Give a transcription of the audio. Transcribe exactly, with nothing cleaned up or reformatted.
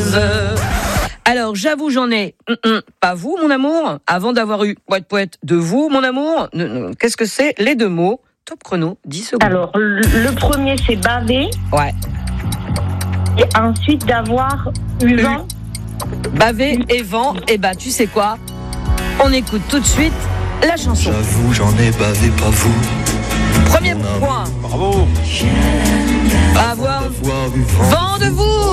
chose. Alors, j'avoue, j'en ai. Mm-mm, pas vous, mon amour. Avant d'avoir eu poète poète de vous, mon amour. Qu'est-ce que c'est les deux mots? Top chrono, dix secondes. Alors, le, le premier, c'est baver. Ouais. Et ensuite, d'avoir eu vent. Baver et vent. Et bah, tu sais quoi? On écoute tout de suite la chanson. J'avoue, j'en ai bavé, pas vous. Premier point. Bravo. Avoir Avoir eu vent. vent de vous.